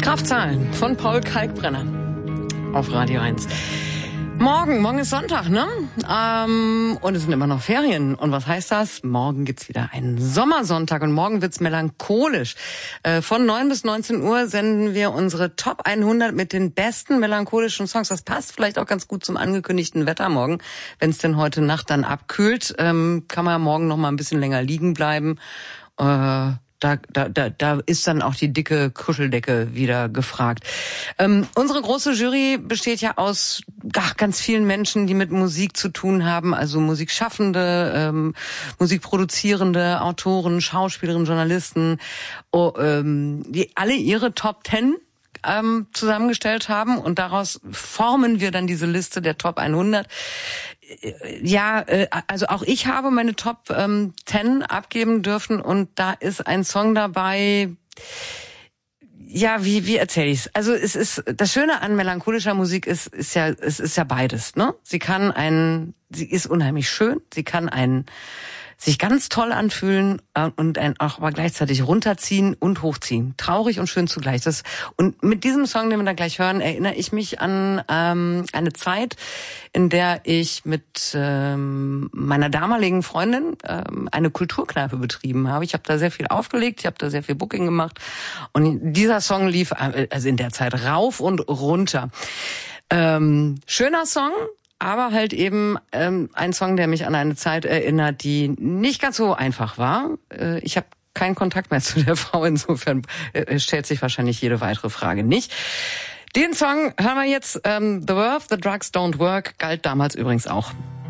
Kraftzahlen von Paul Kalkbrenner auf Radio 1. Morgen ist Sonntag, ne? Und es sind immer noch Ferien. Und was heißt das? Morgen gibt's wieder einen Sommersonntag und morgen wird's melancholisch. Von 9 bis 19 Uhr senden wir unsere Top 100 mit den besten melancholischen Songs. Das passt vielleicht auch ganz gut zum angekündigten Wetter morgen. Wenn es denn heute Nacht dann abkühlt, kann man morgen noch mal ein bisschen länger liegen bleiben. Da ist dann auch die dicke Kuscheldecke wieder gefragt. Unsere große Jury besteht ja aus ganz vielen Menschen, die mit Musik zu tun haben, also Musikschaffende, Musikproduzierende, Autoren, Schauspielerinnen, Journalisten, die alle ihre Top 10 zusammengestellt haben und daraus formen wir dann diese Liste der Top 100. Also auch ich habe meine Top 10 abgeben dürfen und da ist ein Song dabei. Ja, wie erzähle ich's? Also es ist das Schöne an melancholischer Musik es ist ja beides, ne? Sie ist unheimlich schön, sie kann sich ganz toll anfühlen und auch aber gleichzeitig runterziehen und hochziehen. Traurig und schön zugleich. Und mit diesem Song, den wir dann gleich hören, erinnere ich mich an eine Zeit, in der ich mit meiner damaligen Freundin eine Kulturkneipe betrieben habe. Ich habe da sehr viel aufgelegt, ich habe da sehr viel Booking gemacht und dieser Song lief also in der Zeit rauf und runter. Schöner Song, aber halt eben ein Song, der mich an eine Zeit erinnert, die nicht ganz so einfach war. Ich habe keinen Kontakt mehr zu der Frau, insofern stellt sich wahrscheinlich jede weitere Frage nicht. Den Song hören wir jetzt, The Verve, The Drugs Don't Work, galt damals übrigens auch.